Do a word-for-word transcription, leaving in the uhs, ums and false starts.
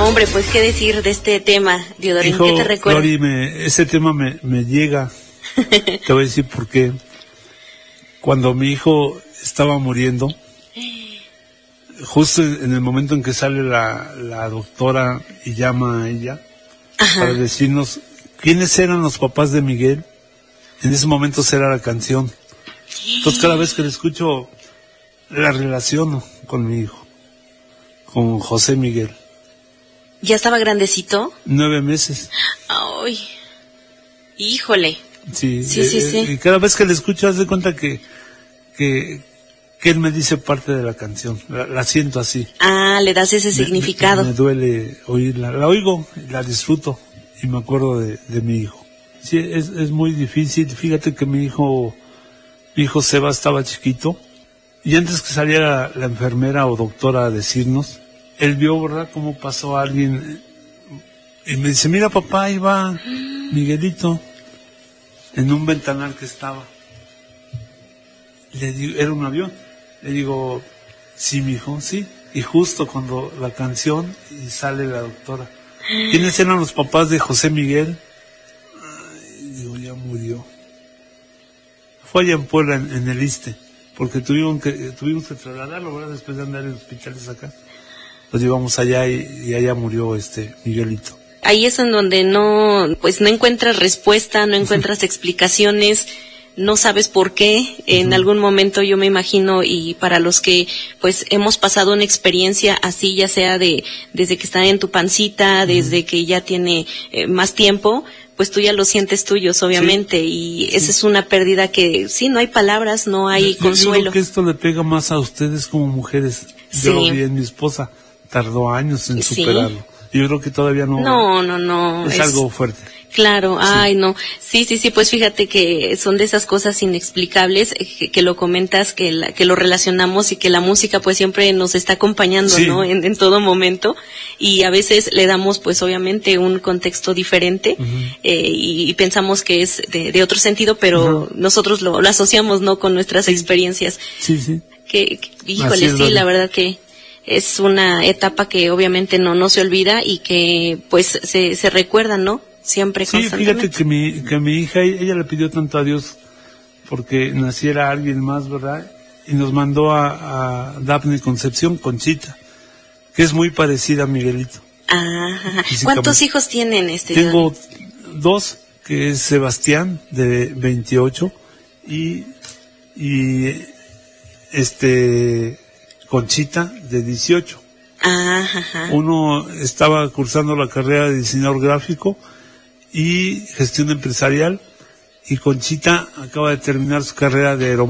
No, hombre, pues qué decir de este tema, Diodorín, ¿qué te recuerda? Lori, me, ese tema me, me llega, te voy a decir por qué. Cuando mi hijo estaba muriendo, justo en el momento en que sale la, la doctora y llama a ella, ajá, para decirnos quiénes eran los papás de Miguel, en ese momento será la canción. Entonces cada vez que le escucho, la relaciono con mi hijo, con José Miguel. ¿Ya estaba grandecito? Nueve meses. Ay, híjole. Sí, sí, eh, sí, sí. Y cada vez que le escucho, haz de cuenta que, que, que él me dice parte de la canción. La, la siento así. Ah, le das ese me, significado. Me, me duele oírla. La oigo, la disfruto y me acuerdo de, de mi hijo. Sí, es, es muy difícil. Fíjate que mi hijo, mi hijo Seba estaba chiquito y antes que saliera la enfermera o doctora a decirnos, él vio, ¿verdad?, cómo pasó a alguien y me dice, mira papá, ahí va Miguelito en un ventanal que estaba. Le digo, era un avión. Le digo, sí, mijo, sí. Y justo cuando la canción y sale la doctora. ¿Quiénes eran los papás de José Miguel? Ay, digo, ya murió. Fue allá en Puebla, en, en el Iste, porque tuvimos que, tuvimos que trasladarlo, ¿verdad?, después de andar en hospitales acá. Los llevamos allá y, y allá murió este Miguelito. Ahí es en donde no, pues no encuentras respuesta, no encuentras explicaciones, no sabes por qué. En uh-huh. algún momento yo me imagino, y para los que pues hemos pasado una experiencia así, ya sea de desde que está en tu pancita, uh-huh. desde que ya tiene eh, más tiempo, pues tú ya lo sientes tuyos, obviamente, sí. y esa sí. es una pérdida que sí, no hay palabras, no hay yo, consuelo. Yo creo que esto le pega más a ustedes como mujeres. Sí. Yo lo vi en mi esposa, tardó años en sí. superarlo. Yo creo que todavía no. No, no, no. Es, es algo fuerte. Claro, sí. ay, no. Sí, sí, sí, pues fíjate que son de esas cosas inexplicables, que, que lo comentas, que, la, que lo relacionamos y que la música pues siempre nos está acompañando, sí. ¿no? En, en todo momento. Y a veces le damos pues obviamente un contexto diferente, uh-huh. eh, y, y pensamos que es de, de otro sentido, pero uh-huh. nosotros lo, lo asociamos, ¿no?, con nuestras sí. experiencias. Sí, sí. Que, que híjole, sí, la verdad que es una etapa que obviamente no, no se olvida y que pues se, se recuerda, ¿no? Siempre, sí, fíjate que mi, que mi hija, ella le pidió tanto a Dios porque naciera alguien más, ¿verdad? Y nos mandó a, a Dafne Concepción, Conchita, que es muy parecida a Miguelito. Ajá. ¿Cuántos hijos tienen este? Tengo dos, que es Sebastián, de veintiocho, y, y este, Conchita, de dieciocho. Ajá. Uno estaba cursando la carrera de diseñador gráfico y gestión empresarial, y Conchita acaba de terminar su carrera de aeromodelismo.